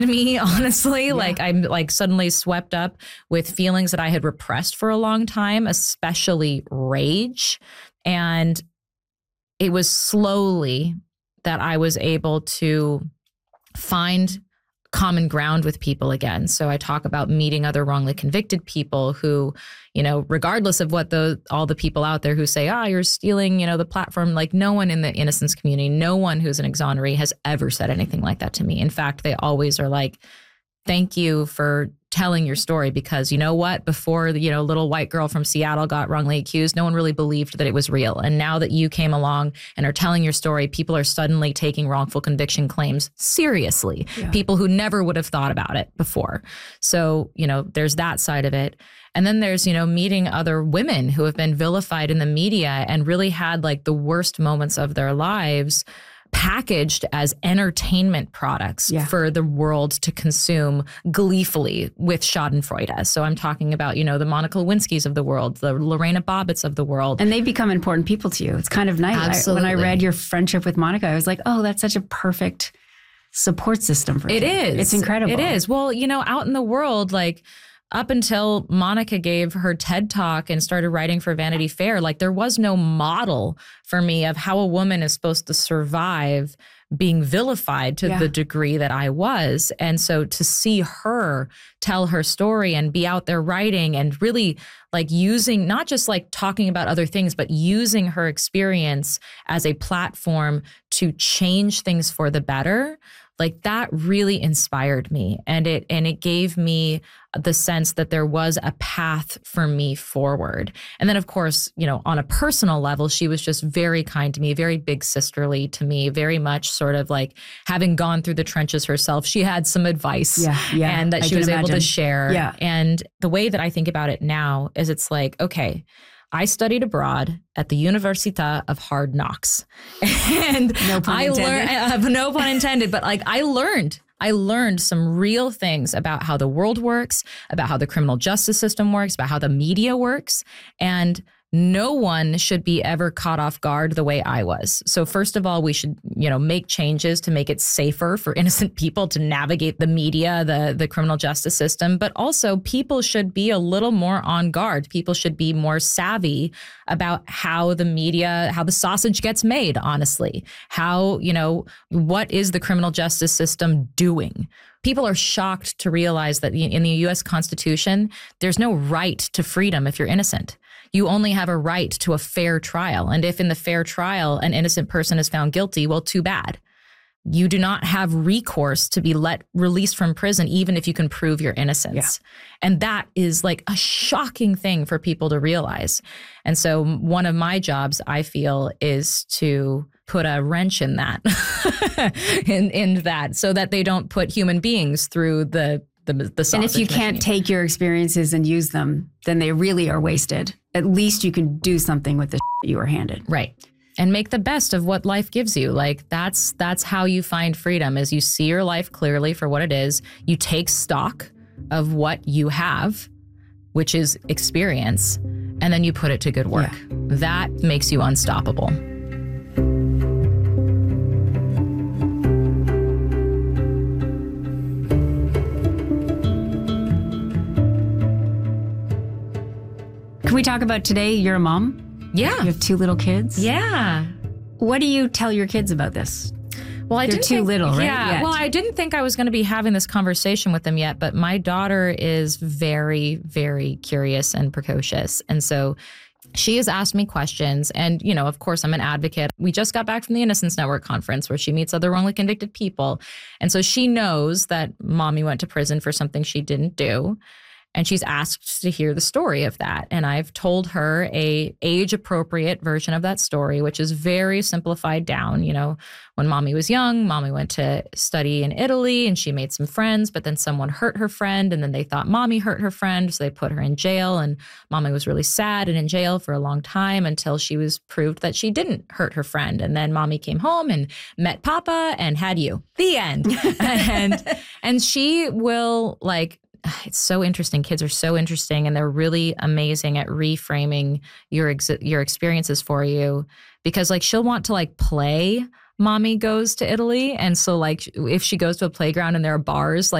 me, honestly. Yeah. Like I'm like suddenly swept up with feelings that I had repressed for a long time, especially rage. And it was slowly that I was able to find common ground with people again. So I talk about meeting other wrongly convicted people who, you know, regardless of what all the people out there who say, you're stealing, you know, the platform, like no one in the innocence community, no one who's an exoneree has ever said anything like that to me. In fact, they always are like, thank you for telling your story, because you know what, before the, you know, little white girl from Seattle got wrongly accused, no one really believed that it was real. And now that you came along and are telling your story, people are suddenly taking wrongful conviction claims seriously. Yeah. People who never would have thought about it before. So, you know, there's that side of it. And then there's, you know, meeting other women who have been vilified in the media and really had like the worst moments of their lives packaged as entertainment products for the world to consume gleefully with schadenfreude. So I'm talking about, you know, the Monica Lewinskys of the world, the Lorena Bobbitts of the world. And they become important people to you. It's kind of nice. Absolutely. When I read your friendship with Monica, I was like, oh, that's such a perfect support system for you. It is. It's incredible. It is. Well, you know, out in the world, like, up until Monica gave her TED Talk and started writing for Vanity Fair, like there was no model for me of how a woman is supposed to survive being vilified to the degree that I was. And so to see her tell her story and be out there writing and really like using, not just like talking about other things, but using her experience as a platform to change things for the better, like that really inspired me. And it gave me the sense that there was a path for me forward. And then, of course, you know, on a personal level, she was just very kind to me, very big sisterly to me, very much sort of like having gone through the trenches herself. She had some advice and that she was able to share. Yeah. And the way that I think about it now is it's like, okay, I studied abroad at the Università of Hard Knocks. And I learned, no pun intended, but like I learned some real things about how the world works, about how the criminal justice system works, about how the media works. And no one should be ever caught off guard the way I was. So first of all, we should, you know, make changes to make it safer for innocent people to navigate the media, the criminal justice system. But also people should be a little more on guard. People should be more savvy about how the media, how the sausage gets made, honestly. How, you know, what is the criminal justice system doing? People are shocked to realize that in the U.S. Constitution, there's no right to freedom if you're innocent. You only have a right to a fair trial. And if in the fair trial, an innocent person is found guilty, well, too bad. You do not have recourse to be released from prison, even if you can prove your innocence. Yeah. And that is like a shocking thing for people to realize. And so one of my jobs, I feel, is to put a wrench in that, in that, so that they don't put human beings through the sausage. And if you can't take your experiences and use them, then they really are wasted. At least you can do something with the you were handed. Right. And make the best of what life gives you. Like that's how you find freedom, is you see your life clearly for what it is. You take stock of what you have, which is experience, and then you put it to good work. Yeah. That makes you unstoppable. Can we talk about today? You're a mom? Yeah. You have 2 little kids? Yeah. What do you tell your kids about this? Well, They're too little, right? Yeah. Yet. Well, I didn't think I was going to be having this conversation with them yet, but my daughter is very, very curious and precocious. And so she has asked me questions. And, you know, of course, I'm an advocate. We just got back from the Innocence Network conference where she meets other wrongly convicted people. And so she knows that mommy went to prison for something she didn't do. And she's asked to hear the story of that. And I've told her a age-appropriate version of that story, which is very simplified down. You know, when mommy was young, mommy went to study in Italy and she made some friends, but then someone hurt her friend and then they thought mommy hurt her friend. So they put her in jail and mommy was really sad and in jail for a long time until she was proved that she didn't hurt her friend. And then mommy came home and met papa and had you. The end. and she will like, it's so interesting. Kids are so interesting and they're really amazing at reframing your experiences for you, because like she'll want to like play mommy goes to Italy. And so like if she goes to a playground and there are bars, like